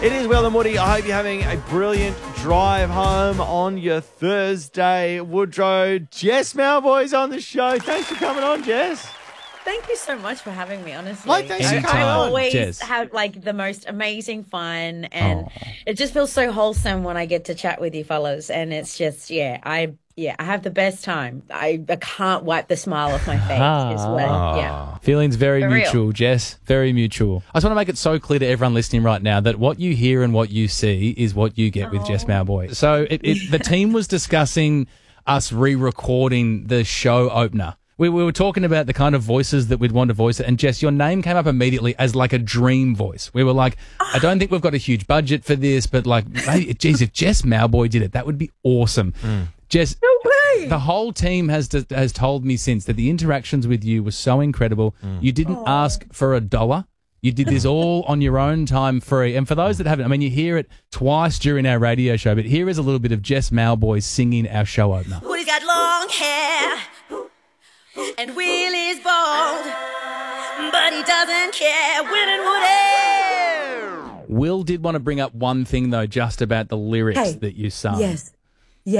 It is Will and Woody. I hope you're having a brilliant drive home on your Thursday. Woodrow, Jess Mauboy's on the show. Thanks for coming on, Jess. Thank you so much for having me, honestly. Like, thanks for coming I on, always Jess. have like the most amazing fun, and it just feels so wholesome when I get to chat with you fellas. And it's just, I have the best time. I can't wipe the smile off my face. Feelings very For mutual, real. Jess. Very mutual. I just want to make it so clear to everyone listening right now that what you hear and what you see is what you get with Jess Mauboy. So the team was discussing us re-recording the show opener. We were talking about the kind of voices that we'd want to voice it. And Jess, your name came up immediately as like a dream voice. We were like, I don't think we've got a huge budget for this, but like, hey, geez, if Jess Mauboy did it, that would be awesome. Jess, the whole team has told me since that the interactions with you were so incredible. You didn't ask for $1. You did this all on your own time, free. And for those that haven't, I mean, you hear it twice during our radio show, but here is a little bit of Jess Mauboy singing our show opener. Woody's got long hair and Will is bald, but he doesn't care. Will and Woody. Will did want to bring up one thing, though, just about the lyrics Hey, that you sung. Yes.